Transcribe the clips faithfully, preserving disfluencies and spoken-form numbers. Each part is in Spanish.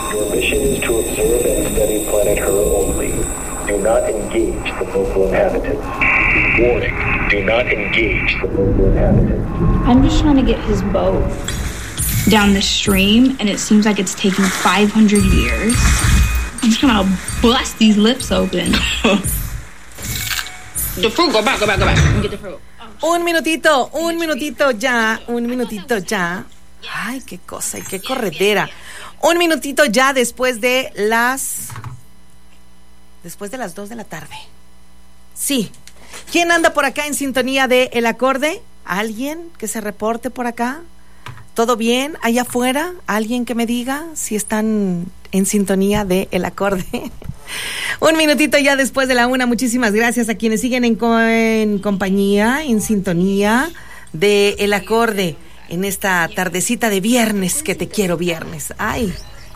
Your mission is to observe and study planet Her only. Do not engage the local inhabitants. Warning, do not engage the local inhabitants. I'm just trying to get his boat down the stream, and it seems like it's taking five hundred years. I'm just gonna bust these lips open. The fruit, go back, go back, go back. And get the fruit. Oh, un minutito, un minutito ya, un minutito ya. Ay, qué cosa y qué corredera. Un minutito ya después de las... Después de las dos de la tarde. Sí. ¿Quién anda por acá en sintonía de El Acorde? ¿Alguien que se reporte por acá? ¿Todo bien allá afuera? ¿Alguien que me diga si están en sintonía de El Acorde? Un minutito ya después de la una. Muchísimas gracias a quienes siguen en, co- en compañía, en sintonía de El Acorde en esta tardecita de viernes, que te quiero viernes. Ay,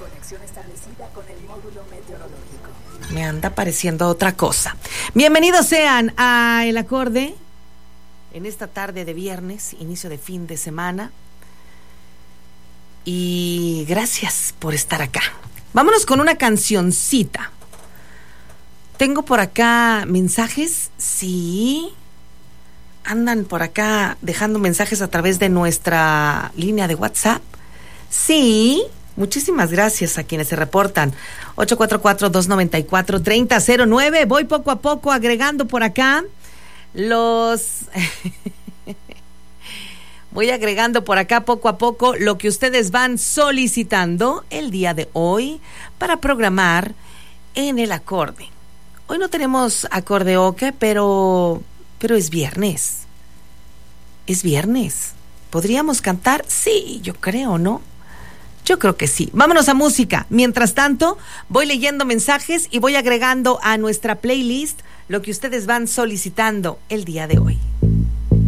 me anda pareciendo otra cosa. Bienvenidos sean a El Acorde en esta tarde de viernes, inicio de fin de semana. Y gracias por estar acá. Vámonos con una cancioncita. Tengo por acá mensajes. Sí. Andan por acá dejando mensajes a través de nuestra línea de WhatsApp. Sí. Muchísimas gracias a quienes se reportan. ocho cuatro cuatro, dos nueve cuatro, tres cero cero nueve. Voy poco a poco agregando por acá los... Voy agregando por acá poco a poco lo que ustedes van solicitando el día de hoy para programar en El Acorde. Hoy no tenemos acordeoque, pero, pero es viernes. Es viernes. ¿Podríamos cantar? Sí, yo creo, ¿no? Yo creo que sí. Vámonos a música. Mientras tanto, voy leyendo mensajes y voy agregando a nuestra playlist lo que ustedes van solicitando el día de hoy.